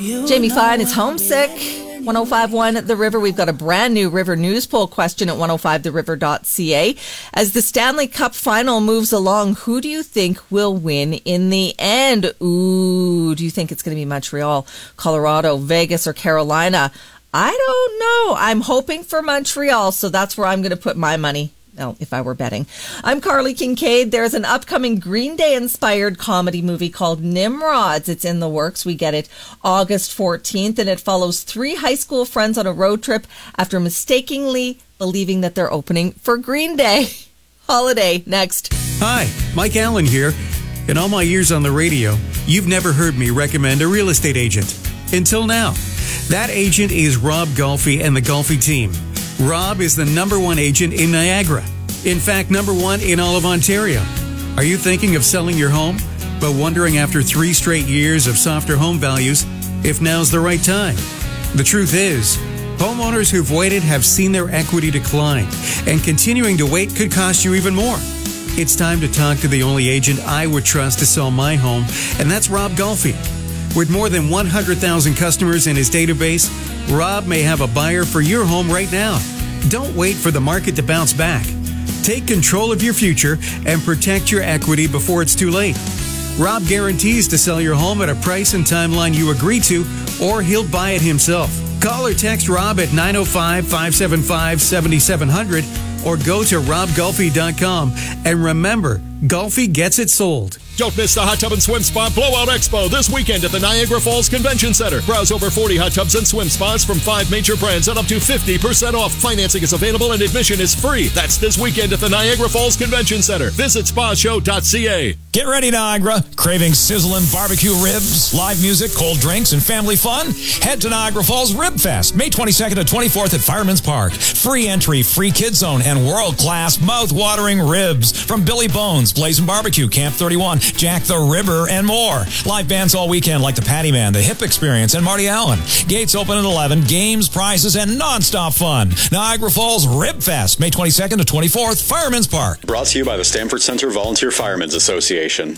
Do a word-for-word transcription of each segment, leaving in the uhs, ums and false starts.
Jamie Fine is homesick. one oh five point one The River. We've got a brand new River News Poll question at one oh five the river dot c a. As the Stanley Cup final moves along, who do you think will win in the end? Ooh, do you think it's going to be Montreal, Colorado, Vegas, or Carolina? I don't know. I'm hoping for Montreal, so that's where I'm going to put my money. Well, if I were betting. I'm Carly Kincaid. There's an upcoming Green Day-inspired comedy movie called Nimrods. It's in the works. We get it August fourteenth, and it follows three high school friends on a road trip after mistakenly believing that they're opening for Green Day. Holiday, next. Hi, Mike Allen here. In all my years on the radio, you've never heard me recommend a real estate agent. Until now. That agent is Rob Golfi and the Golfi team. Rob is the number one agent in Niagara. In fact, number one in all of Ontario. Are you thinking of selling your home, but wondering after three straight years of softer home values if now's the right time? The truth is, homeowners who've waited have seen their equity decline, and continuing to wait could cost you even more. It's time to talk to the only agent I would trust to sell my home, and that's Rob Golfi. With more than one hundred thousand customers in his database, Rob may have a buyer for your home right now. Don't wait for the market to bounce back. Take control of your future and protect your equity before it's too late. Rob guarantees to sell your home at a price and timeline you agree to, or he'll buy it himself. Call or text Rob at nine oh five, five seven five, seven seven zero zero or go to rob golfi dot com. And remember, Golfi gets it sold. Don't miss the Hot Tub and Swim Spa Blowout Expo this weekend at the Niagara Falls Convention Center. Browse over forty hot tubs and swim spas from five major brands at up to fifty percent off. Financing is available and admission is free. That's this weekend at the Niagara Falls Convention Center. Visit spa show dot c a. Get ready, Niagara. Craving sizzling barbecue ribs, live music, cold drinks, and family fun? Head to Niagara Falls Rib Fest, May twenty-second to twenty-fourth at Fireman's Park. Free entry, free kid zone, and world-class mouth-watering ribs from Billy Bones, Blazing Barbecue, Camp thirty-one, Jack the Ribber, and more. Live bands all weekend like the Patty Man, the Hip Experience, and Marty Allen. Gates open at eleven. Games, prizes, and nonstop fun. Niagara Falls Rib Fest, May twenty-second to twenty-fourth, Fireman's Park. Brought to you by the Stamford Center Volunteer Firemen's Association.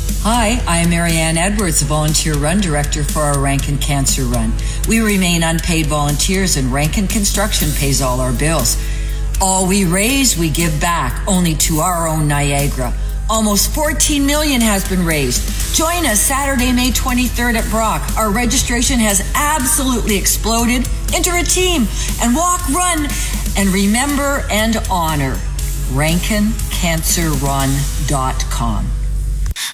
Hi, I am Marianne Edwards, the Volunteer Run Director for our Rankin Cancer Run. We remain unpaid volunteers, and Rankin Construction pays all our bills. All we raise, we give back, only to our own Niagara. Almost fourteen million dollars has been raised. Join us Saturday, May twenty-third at Brock. Our registration has absolutely exploded. Enter a team and walk, run, and remember and honor. rankin cancer run dot com.